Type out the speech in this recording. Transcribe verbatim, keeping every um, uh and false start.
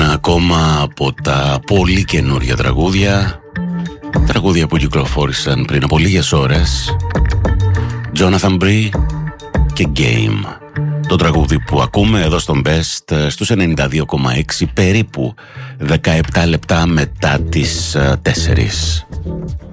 Ένα ακόμα από τα πολύ καινούρια τραγούδια, τραγούδια που κυκλοφόρησαν πριν από λίγες ώρες. Jonathan Bree και Game. Το τραγούδι που ακούμε εδώ στον Best στους ενενήντα δύο κόμμα έξι, περίπου δεκαεπτά λεπτά μετά τις τέσσερις.